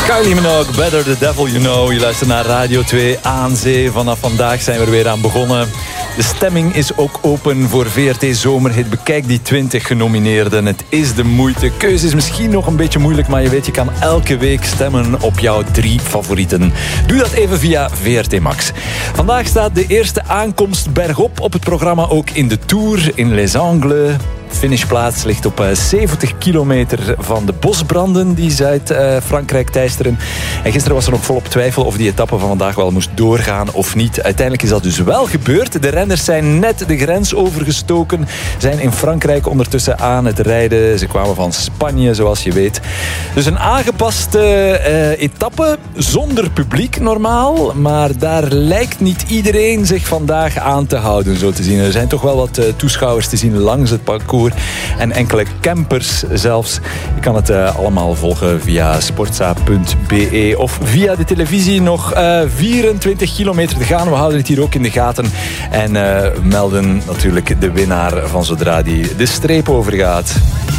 Kylie Minogue, Better the Devil You Know. Je luistert naar Radio 2 aan zee. Vanaf vandaag zijn we er weer aan begonnen. De stemming is ook open voor VRT Zomerhit. Bekijk die 20 genomineerden. Het is de moeite. Keuze is misschien nog een beetje moeilijk, maar je weet, je kan elke week stemmen op jouw 3 favorieten. Doe dat even via VRT Max. Vandaag staat de eerste aankomst bergop op het programma, ook in de Tour in Les Angles. Finishplaats ligt op 70 kilometer van de bosbranden die Zuid-Frankrijk teisteren. En gisteren was er nog volop twijfel of die etappe van vandaag wel moest doorgaan of niet. Uiteindelijk is dat dus wel gebeurd. De renners zijn net de grens overgestoken, zijn in Frankrijk ondertussen aan het rijden. Ze kwamen van Spanje, zoals je weet. Dus een aangepaste etappe, zonder publiek normaal. Maar daar lijkt niet iedereen zich vandaag aan te houden, zo te zien. Er zijn toch wel wat toeschouwers te zien langs het parcours. En enkele campers zelfs. Je kan het allemaal volgen via sportza.be of via de televisie. Nog 24 kilometer te gaan. We houden het hier ook in de gaten. En melden natuurlijk de winnaar van zodra die de streep overgaat.